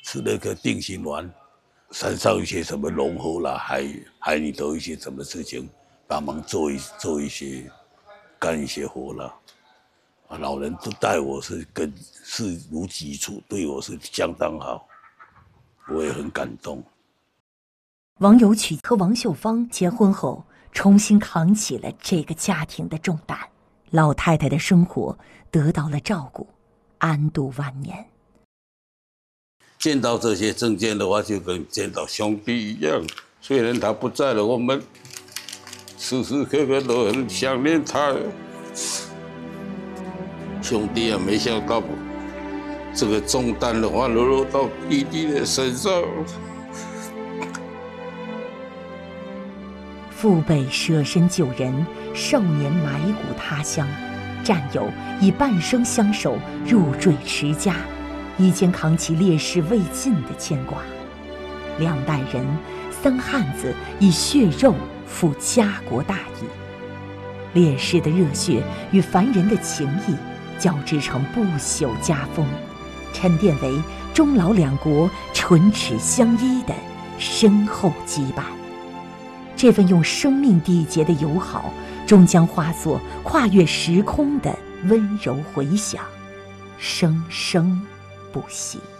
吃那个定心丸，山上一些什么农活啦，海里头一些什么事情，帮忙做一些干一些活啦。啊，老人都待我视如己出，对我是相当好，我也很感动。 王有曲和王秀芳结婚后，重新扛起了这个家庭的重担，老太太的生活得到了照顾，安度晚年。 见到这些证件的话，就跟见到兄弟一样。虽然他不在了，我们时时刻刻都很想念他。兄弟啊，没想到这个重担的话落到弟弟的身上。 父辈舍身救人，少年埋骨他乡，战友以半生相守，入赘持家，已经扛起烈士未尽的牵挂。两代人，三汉子以血肉负家国大义，烈士的热血与凡人的情谊交织成不朽家风，沉淀为中老两国唇齿相依的深厚羁绊。这份用生命缔结的友好，终将化作跨越时空的温柔回响，生生不息。